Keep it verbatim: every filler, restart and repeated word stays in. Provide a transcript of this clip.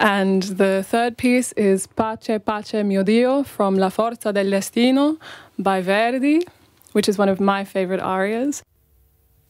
And the third piece is Pace, Pace mio Dio from La Forza del Destino by Verdi, which is one of my favorite arias.